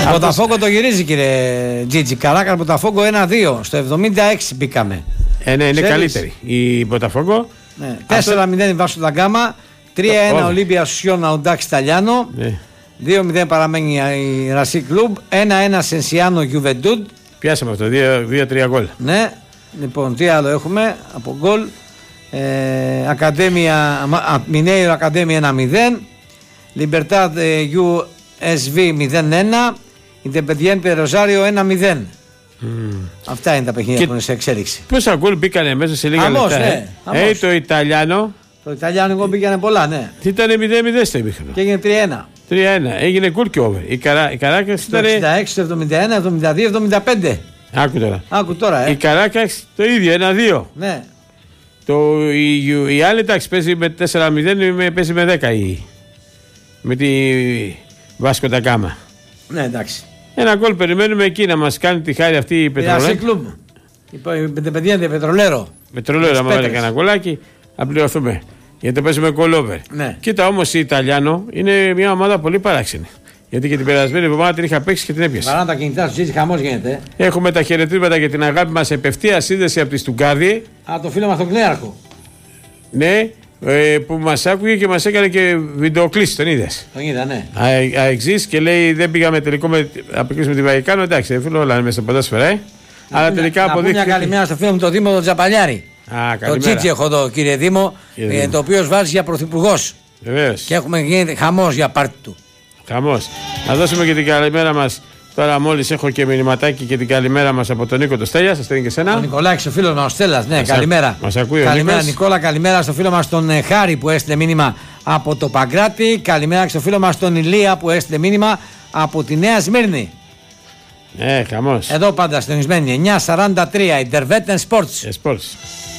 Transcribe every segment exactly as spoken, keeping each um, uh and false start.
Το Ποταφόγκο το γυρίζει, κύριε Τζίτζι. Καράκα Ποταφόγκο ένα δύο. Στο εβδομήντα έξι μπήκαμε. Ε, ναι, είναι Ξέρεις. καλύτερη η Ποταφόγκο. Ναι. τέσσερα μηδέν η Βάσο Νταγκάμα. τρία ένα Ολύμπια Σουσιόν Αουντάξ Ιταλιάνο. Ναι. δύο μηδέν παραμένει η Ρασί Κλουμπ. ένα ένα Σενσιάνο Γιουβεντούντ. Πιάσαμε αυτό. δύο τρία γκολ. Ναι. Λοιπόν, τι άλλο έχουμε από γκολ. Ε, Ακαδέμια Μινέιρο Ακαδέμια ένα μηδέν. Λιμπερτάδ γιου ες βι μηδέν ένα. Ιντεπεντιέντε Ροζάριο ένα μηδέν. Mm. Αυτά είναι τα παιχνίδια που είναι σε εξέλιξη. Πόσα γκολ μπήκανε μέσα σε λίγα αμώς, λεπτά. Ναι, ε, το Ιταλιάνο. Το Ιταλιάνο μπήκανε πολλά, ναι. Τι ήταν μηδέν μηδέν στο ημίχρονο. Και έγινε τρία ένα. τρία ένα. Έγινε γκολ και over. Η, Καρά, η Καράκας ήταν. εξήντα έξι, εβδομήντα ένα, εβδομήντα δύο, εβδομήντα πέντε. Άκου τώρα. Άκου τώρα, ε. Η Καράκας το ίδιο, ένα δύο. Ναι. Το, η, η άλλη εντάξει παίζει με τέσσερα μηδέν, με, παίζει με δέκα η, με τη Βάσκο Νταγκάμα. Ναι, εντάξει. Ένα γκολ περιμένουμε εκεί να μας κάνει τη χάρη αυτή η Πετρολέρο. Η Κλουμπ. Η Πεντεπεντιέντε Πετρολέρο. Πετρολέρο, άμα βάλει κανένα γκολάκι, θα πληρωθούμε. Γιατί το παίζουμε γκολ over. Ναι. Κοίτα όμως η Ιταλιάνο είναι μια ομάδα πολύ παράξενη. Γιατί και την περασμένη εβδομάδα την είχα παίξει και την έπιασε. Παρά τα κινητά σου, ζήσει χαμός γίνεται. Έχουμε τα χαιρετίσματα για την αγάπη μας, απευθεία σύνδεση από τη Στουγκάδη. Α, το φίλο μας τον Κλέαρχο. Ναι, ε, που μας άκουγε και μας έκανε και βιντεοκλήση, τον είδες. Τον είδα, ναι. Αεξής και λέει δεν πήγαμε τελικό με, με την Βαϊκάνο. Εντάξει, φίλο όλα είναι μέσα στο ποδόσφαιρα, ε. Να Αλλά πούμε, τελικά να αποδείχθηκε. Μια καλημέρα στο φίλο μου τον Δήμο τον Τζαπαλιάρη. Α, το Τσίτσι έχω εδώ, κύριε Δήμο, ε, το οποίο βάζει για πρωθυπουργός. Βεβαίως. Και έχουμε γίνει χαμός για πάρτι του. Χαμός. Να δώσουμε και την καλημέρα μας. Τώρα μόλις έχω και μηνυματάκι και την καλημέρα μας από τον Νίκο το Στέλια. Σας στέλνει και εσένα. Ο Νικολάκης, ο φίλος μας ο Στέλλας. Ναι, μας καλημέρα. Μας ακούει καλημέρα ο Νικόλα, καλημέρα στο φίλο μας τον Χάρη που έστειλε μήνυμα από το Παγκράτη. Καλημέρα και στο φίλο μας τον Ηλία που έστειλε μήνυμα από τη Νέα Σμύρνη. Ναι, χαμός. Εδώ πάντα στενισμένοι. εννιά σαράντα τρία Intervetten Sports. Ε, Sports.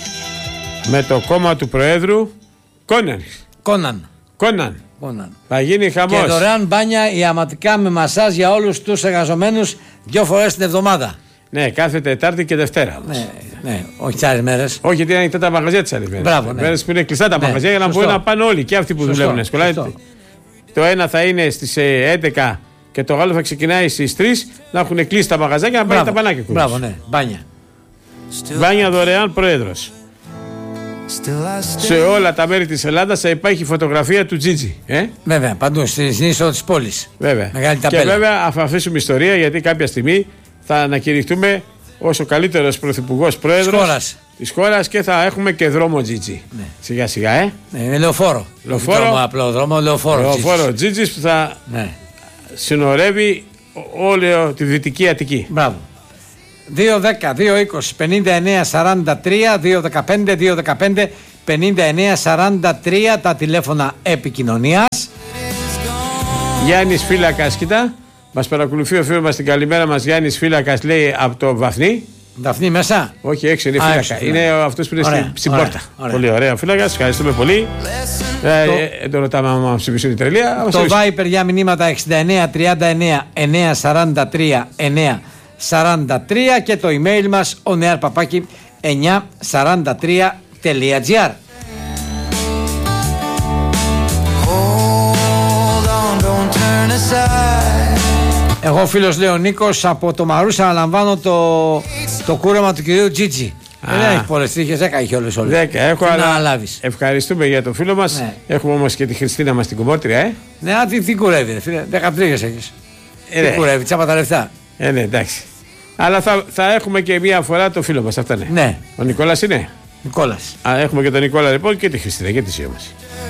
Με το κόμμα του Προέδρου Κόναν. Κόναν. Κόναν. Κόναν. Θα γίνει χαμός. Και δωρεάν μπάνια ιαματικά με μασάζ για όλους τους εργαζομένους δύο φορές την εβδομάδα. Ναι, κάθε Τετάρτη και Δευτέρα. Ναι, ναι, όχι τις άλλες μέρες. Όχι, γιατί είναι ανοιχτά τα μαγαζιά τις άλλες μέρες. Μπράβο, ναι. Μέρες που είναι κλειστά τα ναι, μαγαζιά για να σωστό. μπορούν να πάνε όλοι και αυτοί που Σωστό, δουλεύουν. σωστό. Το ένα θα είναι στις έντεκα και το άλλο θα ξεκινάει στις τρεις να έχουν κλείσει τα μαγαζιά και να πάνε τα πανάκια. Μπράβο, ναι, μπάνια. Μπάνια δωρεάν Πρόεδρος. Σε όλα τα μέρη της Ελλάδας θα υπάρχει φωτογραφία του Τζίτζι. Ε? Βέβαια, παντού στην είσοδο της πόλης. Βέβαια. Μεγάλη και βέβαια θα αφήσουμε ιστορία γιατί κάποια στιγμή θα ανακηρυχτούμε ως ο καλύτερος πρωθυπουργός πρόεδρος της χώρας και θα έχουμε και δρόμο Τζίτζι. Ναι. Σιγά σιγά, ε. Ναι, είναι λεωφόρο. Λεωφόρο. Δρόμο, απλό δρόμο, λεωφόρο. Λεωφόρο Τζίτζις που θα ναι. συνορεύει όλη τη Δυτική Αττική. Μπράβο. δύο δέκα, δύο είκοσι, πενήντα εννέα σαράντα τρία, δύο δεκαπέντε, δύο δεκαπέντε, πενήντα εννέα σαράντα τρία τα τηλέφωνα επικοινωνίας. Γιάννης Φύλακας, κοίτα, μας παρακολουθεί ο φίλος μας την καλημέρα μας. Γιάννης Φύλακας λέει από το Βαθνί. Δαφνί μέσα. Όχι, έξω είναι Φύλακα. Είναι αυτός που είναι ωραία, στην, στην ωραία, πόρτα. Ωραία. Πολύ ωραία Φύλακας, ευχαριστούμε πολύ. Δεν το... ε, το ρωτάμε άμα μας ψηφίσουν η τρελία. Το Viper για μηνύματα εξήντα εννέα τριάντα εννέα εννιακόσια σαράντα τρία εννιακόσια σαράντα τρία και το email μας onearpapaki εννιακόσια σαράντα τρία τελεία τζι άρ. Εγώ φίλος λέω Νίκος από το Μαρούσα αναλαμβάνω το, το κούρεμα του κυρίου Τζίτζι. Δεν έχει πολλές τρίχες, δέκα είχε όλες όλες. Δέκα έχω, τι αλλά να αναλάβεις. Ευχαριστούμε για το φίλο μας. Ναι. Έχουμε όμως και τη Χριστίνα μας την κομμότρια, ε. Ναι, α, τι, τι κουρεύει, φίλε. Δέκα τρίχες έχεις. Ε, τι ναι. κουρεύει, τσάπα τα λεφτά. Ε, ναι, εντάξει. Αλλά θα, θα έχουμε και μία φορά το φίλο μας, αυτά ναι. Ναι. Ο Νικόλας είναι. Νικόλας. Α, έχουμε και τον Νικόλα λοιπόν και τη Χριστίνα και τη Σιώμαση.